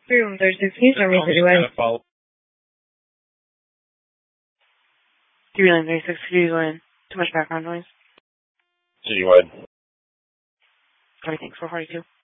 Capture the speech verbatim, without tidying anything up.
three one thirty-six, can you tell me citywide? three one thirty-six, citywide. Too much background noise. Citywide. Alright, thanks. four forty-two.